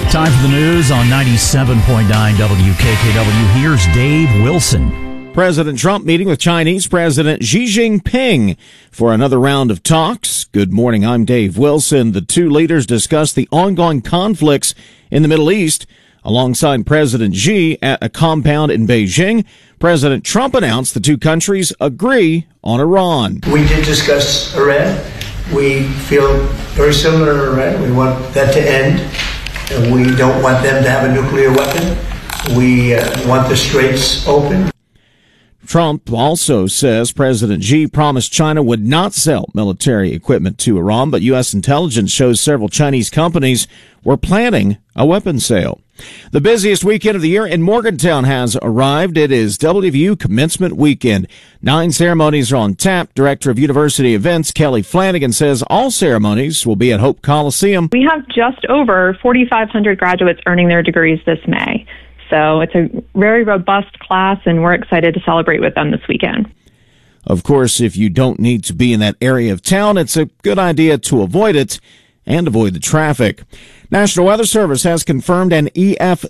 Time for the news on 97.9 WKKW. Here's Dave Wilson. President Trump meeting with Chinese President Xi Jinping for another round of talks. Good morning, I'm Dave Wilson. The two leaders discussed the ongoing conflicts in the Middle East. Alongside President Xi at a compound in Beijing, President Trump announced the two countries agree on Iran. We did discuss Iran. We feel very similar to Iran. We want that to end. We don't want them to have a nuclear weapon. We want the straits open. Trump also says President Xi promised China would not sell military equipment to Iran, but U.S. intelligence shows several Chinese companies were planning a weapons sale. The busiest weekend of the year in Morgantown has arrived. It is WVU Commencement Weekend. 9 ceremonies are on tap. Director of University Events, Kelly Flanagan, says all ceremonies will be at Hope Coliseum. We have just over 4,500 graduates earning their degrees this May. So it's a very robust class, and we're excited to celebrate with them this weekend. Of course, if you don't need to be in that area of town, it's a good idea to avoid it and avoid the traffic. National Weather Service has confirmed an EF